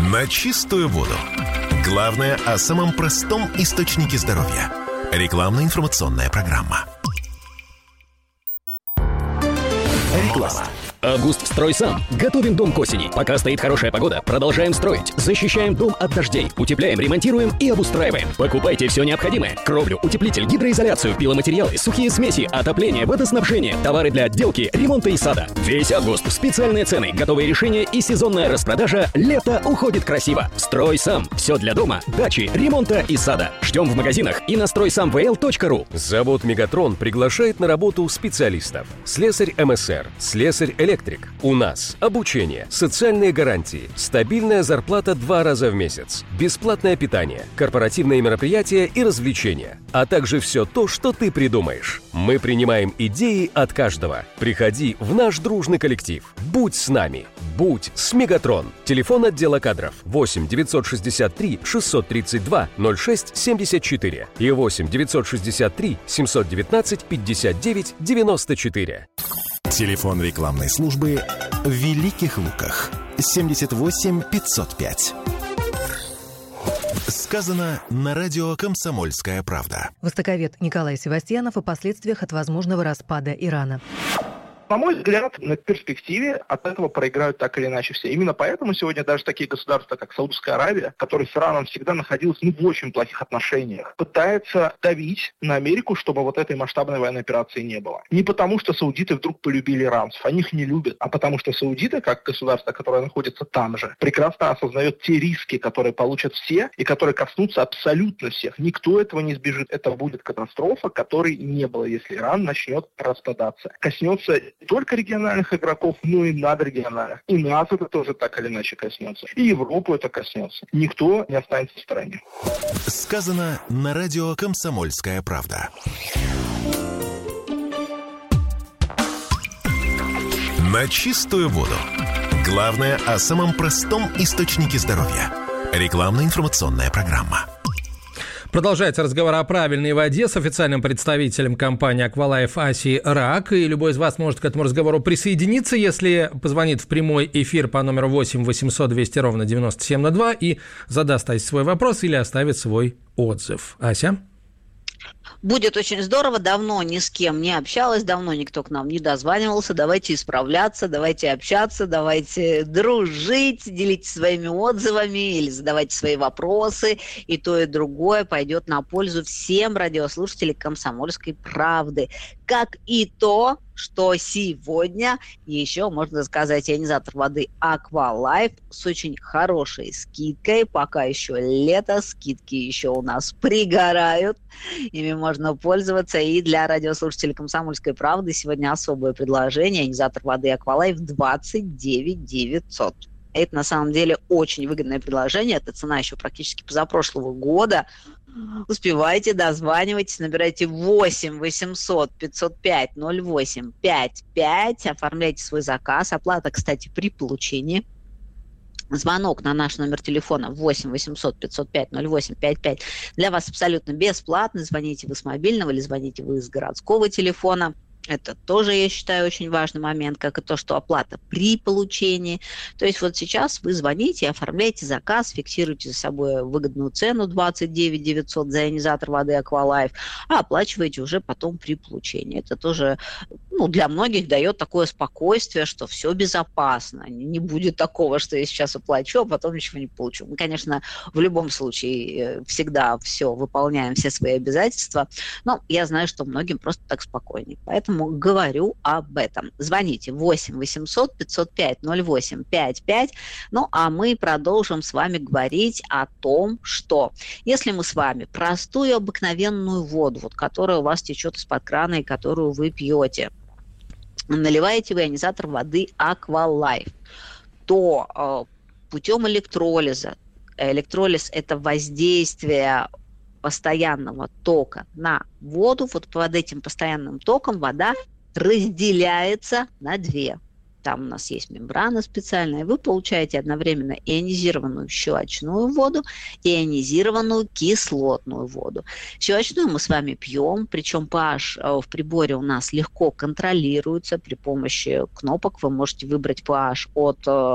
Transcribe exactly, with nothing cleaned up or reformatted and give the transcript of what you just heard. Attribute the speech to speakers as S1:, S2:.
S1: На чистую воду. Главное о самом простом источнике здоровья. Рекламно-информационная программа. Реклама.
S2: Август «Стройсам». Готовим дом к осени. Пока стоит хорошая погода, продолжаем строить. Защищаем дом от дождей. Утепляем, ремонтируем и обустраиваем. Покупайте все необходимое. Кровлю, утеплитель, гидроизоляцию, пиломатериалы, сухие смеси, отопление, водоснабжение, товары для отделки, ремонта и сада. Весь август. Специальные цены, готовые решения и сезонная распродажа. Лето уходит красиво. «Стройсам». Все для дома, дачи, ремонта и сада. Ждем в магазинах и на стройсам вэ эл точка ру.
S3: Завод «Мегатрон» приглашает на работу специалистов. Слесарь эм эс эр, слесарь электрик. У нас обучение, социальные гарантии, стабильная зарплата два раза в месяц, бесплатное питание, корпоративные мероприятия и развлечения, а также все то, что ты придумаешь. Мы принимаем идеи от каждого. Приходи в наш дружный коллектив. Будь с нами. Будь с Мегатрон. Телефон отдела кадров восемь девятьсот шестьдесят три шестьсот тридцать два ноль шесть семьдесят четыре и восемь девятьсот шестьдесят три семьсот девятнадцать пятьдесят девять девяносто четыре.
S1: Телефон рекламной службы в Великих Луках. семьдесят восемь пятьсот пять. Сказано на радио «Комсомольская правда».
S4: Востоковед Николай Севастьянов о последствиях от возможного распада Ирана.
S5: На мой взгляд, на перспективе от этого проиграют так или иначе все. Именно поэтому сегодня даже такие государства, как Саудовская Аравия, которые с Ираном всегда находились ну, в очень плохих отношениях, пытаются давить на Америку, чтобы вот этой масштабной военной операции не было. Не потому, что саудиты вдруг полюбили иранцев, они их не любят, а потому что саудиты, как государство, которое находится там же, прекрасно осознает те риски, которые получат все и которые коснутся абсолютно всех. Никто этого не избежит. Это будет катастрофа, которой не было, если Иран начнет распадаться. Коснется не только региональных игроков, но и надрегиональных. И нас это тоже так или иначе коснется. И Европу это коснется. Никто не останется в стороне.
S1: Сказано на радио «Комсомольская правда». На чистую воду. Главное о самом простом источнике здоровья. Рекламно-информационная программа.
S6: Продолжается разговор о правильной воде с официальным представителем компании «Аквалайф» Асей Рак. И любой из вас может к этому разговору присоединиться, если позвонит в прямой эфир по номеру восемь восемьсот двести ровно девяносто семь ноль два и задаст Асе свой вопрос или оставит свой отзыв. Ася?
S7: Будет очень здорово. Давно ни с кем не общалась, давно никто к нам не дозванивался. Давайте исправляться, давайте общаться, давайте дружить, делитесь своими отзывами или задавайте свои вопросы. И то, и другое пойдет на пользу всем радиослушателям «Комсомольской правды». Как и то, что сегодня еще, можно сказать, ионизатор воды «Аквалайф» с очень хорошей скидкой. Пока еще лето, скидки еще у нас пригорают. Ими можно пользоваться. И для радиослушателей «Комсомольской правды» сегодня особое предложение. Ионизатор воды «Аквалайф» двадцать девять девятьсот. Это на самом деле очень выгодное предложение. Это цена еще практически позапрошлого года. Успевайте, дозванивайтесь, набирайте восемь восемьсот пятьсот пять ноль восемь пятьдесят пять, оформляйте свой заказ. Оплата, кстати, при получении. Звонок на наш номер телефона восемь восемьсот пятьсот пять ноль восемь пятьдесят пять для вас абсолютно бесплатный. Звоните вы с мобильного или звоните вы с городского телефона. Это тоже, я считаю, очень важный момент, как и то, что оплата при получении. То есть вот сейчас вы звоните, оформляете заказ, фиксируете за собой выгодную цену двадцать девять девятьсот за ионизатор воды «Аквалайф», а оплачиваете уже потом при получении. Это тоже ну, для многих дает такое спокойствие, что все безопасно. Не будет такого, что я сейчас оплачу, а потом ничего не получу. Мы, конечно, в любом случае всегда все выполняем, все свои обязательства, но я знаю, что многим просто так спокойнее. Поэтому говорю об этом. Звоните восемь восемьсот пятьсот пять ноль восемь пятьдесят пять. Ну, а мы продолжим с вами говорить о том, что если мы с вами простую обыкновенную воду, вот, которая у вас течет из-под крана и которую вы пьете, наливаете в ионизатор воды «Аквалайф», то э, путем электролиза, электролиз – это воздействие постоянного тока на воду, вот под этим постоянным током вода разделяется на две. Там у нас есть мембрана специальная, и вы получаете одновременно ионизированную щелочную воду и ионизированную кислотную воду. Щелочную мы с вами пьем, причем pH в приборе у нас легко контролируется при помощи кнопок. Вы можете выбрать pH от